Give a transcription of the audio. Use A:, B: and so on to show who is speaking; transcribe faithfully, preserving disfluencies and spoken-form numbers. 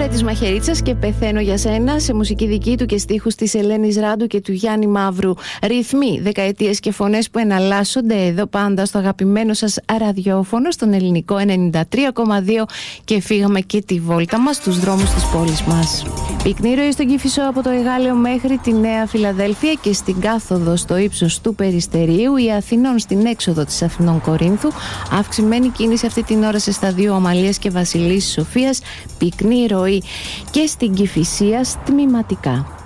A: της Μαχαιρίτσας και Πεθαίνω για σένα, σε μουσική δική του και στίχους της Ελένης Ράντου και του Γιάννη Μαύρου. Ρυθμοί, δεκαετίες και φωνές που εναλλάσσονται εδώ πάντα στο αγαπημένο σας ραδιόφωνο, στον ελληνικό ενενήντα τρία κόμμα δύο, και φύγαμε και τη βόλτα μας στους δρόμους της πόλης μας. Πυκνή ροή στον Κηφισό από το Εγάλεο μέχρι τη Νέα Φιλαδέλφια και στην κάθοδο στο ύψος του Περιστερίου, η Αθηνών στην έξοδο της Αθηνών Κορίνθου. Αυξημένη κίνηση αυτή την ώρα σε σταδίο Αμαλίας και Βασιλής Σοφίας. Πυκνή ροή και στην Κηφισία τμηματικά.